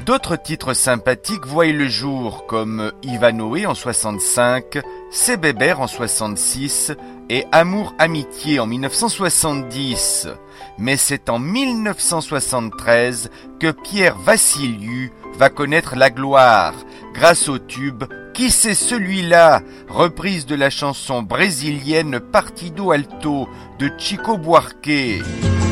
D'autres titres sympathiques voient le jour, comme Ivanoé en 65, C'est Bébert en 66 et Amour Amitié en 1970. Mais c'est en 1973 que Pierre Vassiliou va connaître la gloire, grâce au tube « Qui c'est celui-là ?» reprise de la chanson brésilienne Partido Alto de Chico Buarque.